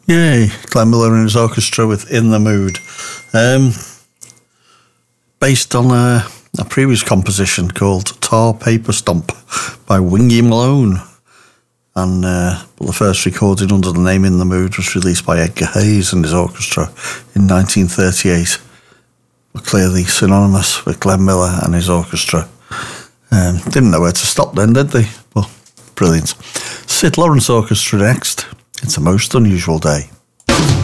Yay, Glenn Miller and his orchestra with In the Mood. Based on a previous composition called Tar Paper Stomp by Wingy Malone. And the first recorded under the name In the Mood was released by Edgar Hayes and his orchestra in 1938. But clearly synonymous with Glenn Miller and his orchestra. Didn't know where to stop then, did they? Well, brilliant. Sid Lawrence Orchestra next. It's a most unusual day.